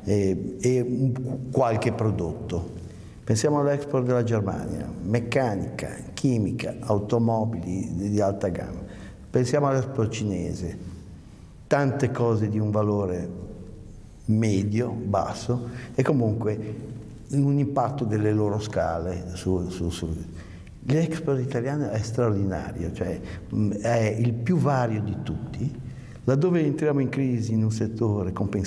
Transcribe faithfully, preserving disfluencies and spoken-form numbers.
e, e un, qualche prodotto. Pensiamo all'export della Germania, meccanica, chimica, automobili di alta gamma. Pensiamo all'export cinese, tante cose di un valore medio, basso, e comunque un impatto delle loro scale su, su, su. L'export italiano è straordinario, cioè è il più vario di tutti. Laddove entriamo in crisi in un settore compensiamo